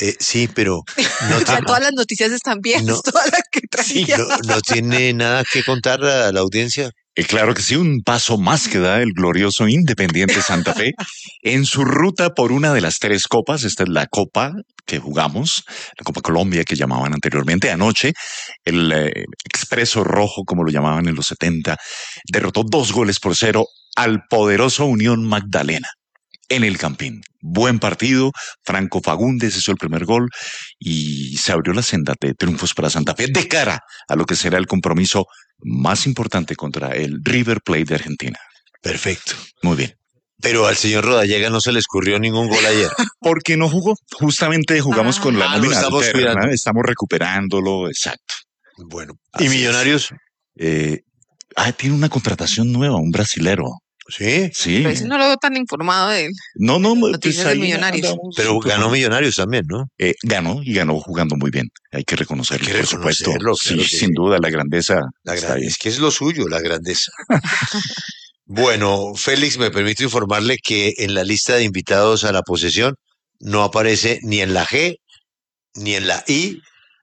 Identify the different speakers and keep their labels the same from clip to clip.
Speaker 1: Sí, pero no
Speaker 2: O sea, todas las noticias están bien,
Speaker 1: no,
Speaker 2: todas las que
Speaker 1: sí,
Speaker 2: traía.
Speaker 1: no tiene nada que contar a la audiencia.
Speaker 3: Claro que sí, un paso más que da el glorioso Independiente Santa Fe en su ruta por una de las tres copas. Esta es la copa que jugamos, la Copa Colombia que llamaban anteriormente. Anoche, el Expreso Rojo, como lo llamaban en los 70, derrotó 2-0 al poderoso Unión Magdalena en el Campín. Buen partido, Franco Fagundes hizo el primer gol y se abrió la senda de triunfos para Santa Fe de cara a lo que será el compromiso más importante contra el River Plate de Argentina.
Speaker 1: Perfecto.
Speaker 3: Muy bien.
Speaker 1: Pero al señor Rodallega no se le escurrió ningún gol ayer.
Speaker 3: ¿Por qué no jugó? Justamente jugamos con la
Speaker 1: lo
Speaker 3: nómina
Speaker 1: estamos
Speaker 3: alterna,
Speaker 1: cuidando.
Speaker 3: estamos recuperándolo, exacto.
Speaker 1: Bueno,
Speaker 3: Así
Speaker 1: ¿y Millonarios?
Speaker 3: Tiene una contratación nueva, un brasilero.
Speaker 1: Sí,
Speaker 3: Sí.
Speaker 2: Pero ese no lo veo tan informado de él.
Speaker 3: No,
Speaker 2: Noticias de
Speaker 3: ahí
Speaker 2: Millonarios.
Speaker 3: andamos.
Speaker 1: pero ganó Millonarios también, ¿no?
Speaker 3: Ganó jugando muy bien. Hay que reconocerlo,
Speaker 1: Hay que
Speaker 3: por supuesto.
Speaker 1: reconocerlo,
Speaker 3: Sí,
Speaker 1: claro que
Speaker 3: sin
Speaker 1: sí.
Speaker 3: duda, la grandeza
Speaker 1: La
Speaker 3: está ahí.
Speaker 1: es que es lo suyo, la grandeza. Bueno, Félix, me permito informarle que en la lista de invitados a la posesión no aparece ni en la G ni en la I.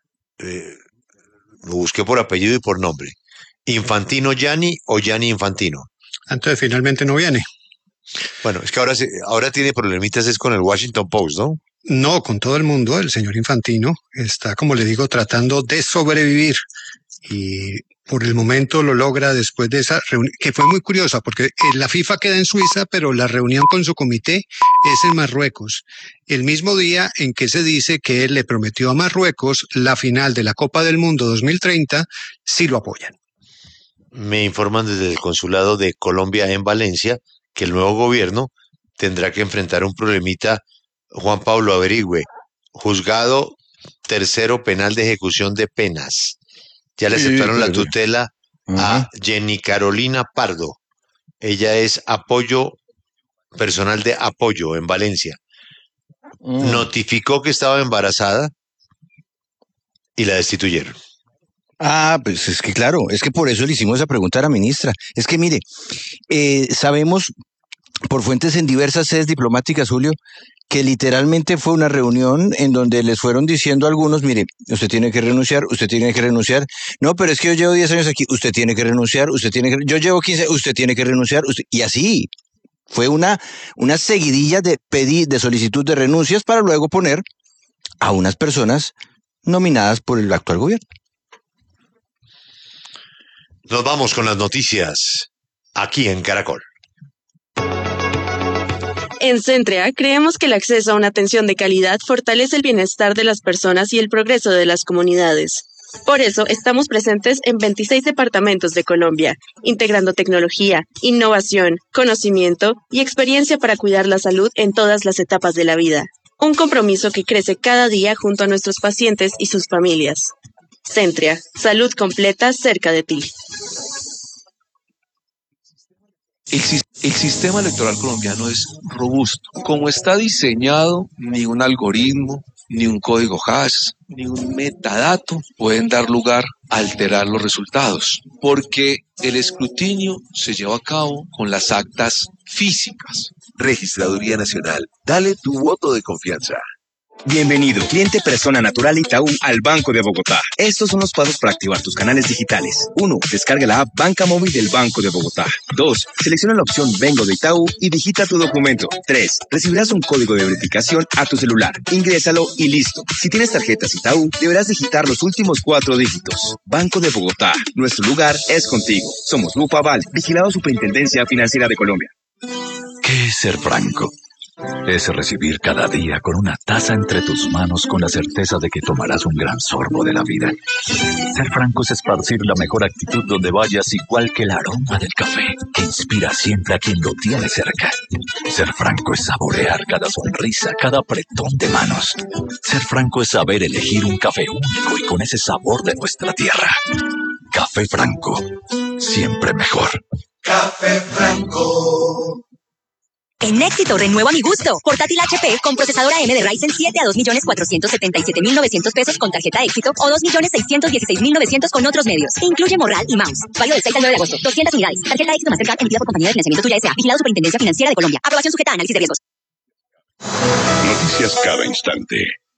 Speaker 1: Lo busqué por apellido y por nombre. Infantino Gianni o Gianni Infantino.
Speaker 4: Entonces finalmente no viene.
Speaker 1: Bueno, es que ahora tiene problemitas es con el Washington Post, ¿no?
Speaker 4: No, con todo el mundo, el señor Infantino está, como le digo, tratando de sobrevivir y por el momento lo logra después de esa reunión, que fue muy curiosa porque la FIFA queda en Suiza, pero la reunión con su comité es en Marruecos. El mismo día en que se dice que él le prometió a Marruecos la final de la Copa del Mundo 2030, si lo apoyan.
Speaker 1: Me informan desde el consulado de Colombia en Valencia que el nuevo gobierno tendrá que enfrentar un problemita. Juan Pablo, averigüe. Juzgado tercero penal de ejecución de penas. Ya le aceptaron la tutela a Jenny Carolina Pardo. Ella es apoyo, personal de apoyo en Valencia. Notificó que estaba embarazada y la destituyeron.
Speaker 5: Pues es que claro, es que por eso le hicimos esa pregunta a la ministra. Es que mire, sabemos por fuentes en diversas sedes diplomáticas, Julio, que literalmente fue una reunión en donde les fueron diciendo a algunos, mire, usted tiene que renunciar, usted tiene que renunciar. No, pero es que yo llevo 10 años aquí, usted tiene que renunciar, yo llevo 15, usted tiene que renunciar, y así. Fue una seguidilla de solicitud de renuncias para luego poner a unas personas nominadas por el actual gobierno.
Speaker 1: Nos vamos con las noticias aquí en Caracol.
Speaker 6: En Centrea creemos que el acceso a una atención de calidad fortalece el bienestar de las personas y el progreso de las comunidades. Por eso estamos presentes en 26 departamentos de Colombia, integrando tecnología, innovación, conocimiento y experiencia para cuidar la salud en todas las etapas de la vida. Un compromiso que crece cada día junto a nuestros pacientes y sus familias. Centrea, salud completa cerca de ti.
Speaker 7: El sistema electoral colombiano es robusto. Como está diseñado, ni un algoritmo, ni un código hash, ni un metadato pueden dar lugar a alterar los resultados, porque el escrutinio se lleva a cabo con las actas físicas.
Speaker 8: Registraduría Nacional, dale tu voto de confianza.
Speaker 9: Bienvenido, cliente persona natural Itaú al Banco de Bogotá. Estos son los pasos para activar tus canales digitales. 1. Descarga la app Banca Móvil del Banco de Bogotá. 2. Selecciona la opción Vengo de Itaú y digita tu documento. 3. Recibirás un código de verificación a tu celular. Ingrésalo y listo. Si tienes tarjetas Itaú, deberás digitar los últimos 4 dígitos. Banco de Bogotá. Nuestro lugar es contigo. Somos Grupo Aval, vigilado Superintendencia Financiera de Colombia.
Speaker 10: ¿Qué es ser franco? Es recibir cada día con una taza entre tus manos con la certeza de que tomarás un gran sorbo de la vida. Ser franco es esparcir la mejor actitud donde vayas, igual que el aroma del café, que inspira siempre a quien lo tiene cerca. Ser franco es saborear cada sonrisa, cada apretón de manos. Ser franco es saber elegir un café único y con ese sabor de nuestra tierra. Café Franco, siempre mejor.
Speaker 11: Café Franco.
Speaker 12: En Éxito renuevo a mi gusto. Portátil HP con procesadora M de Ryzen 7 a 2.477.900 pesos con tarjeta Éxito o 2.616.900 con otros medios. Incluye morral y mouse. Válido del 6 al 9 de agosto. 200 unidades. Tarjeta Éxito Mastercard emitida por compañía de financiamiento Tuya S.A. Vigilado Superintendencia Financiera de Colombia. Aprobación sujeta a análisis de riesgos.
Speaker 13: Noticias cada instante.